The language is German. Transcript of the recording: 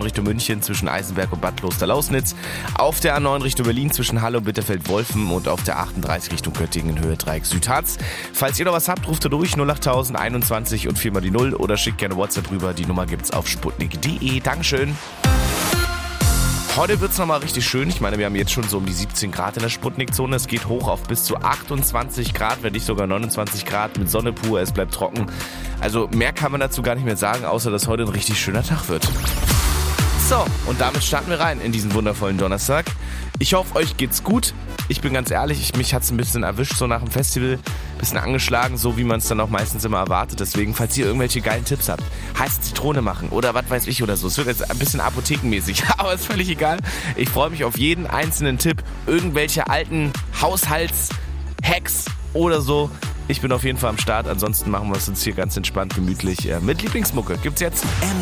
Richtung München zwischen Eisenberg und Bad Kloster-Lausnitz. Auf der A9 Richtung Berlin zwischen Halle und Bitterfeld-Wolfen und auf der 38 Richtung Göttingen Höhe Dreieck Südharz. Falls ihr noch was habt, ruft ihr durch 08000 21 und 4 mal die 0 oder schickt gerne WhatsApp rüber. Die Nummer gibt's auf sputnik.de. Dankeschön. Heute wird es nochmal richtig schön. Ich meine, wir haben jetzt schon so um die 17 Grad in der Sputnik-Zone. Es geht hoch auf bis zu 28 Grad, wenn nicht sogar 29 Grad mit Sonne pur. Es bleibt trocken. Also mehr kann man dazu gar nicht mehr sagen, außer dass heute ein richtig schöner Tag wird. So, und damit starten wir rein in diesen wundervollen Donnerstag. Ich hoffe, euch geht's gut. Ich bin ganz ehrlich, mich hat's ein bisschen erwischt, so nach dem Festival. Ein bisschen angeschlagen, so wie man es dann auch meistens immer erwartet. Deswegen, falls ihr irgendwelche geilen Tipps habt, heiße Zitrone machen oder was weiß ich oder so. Es wird jetzt ein bisschen apothekenmäßig, aber ist völlig egal. Ich freue mich auf jeden einzelnen Tipp. Irgendwelche alten Haushalts-Hacks oder so. Ich bin auf jeden Fall am Start. Ansonsten machen wir es uns hier ganz entspannt, gemütlich mit Lieblingsmucke. Gibt's jetzt.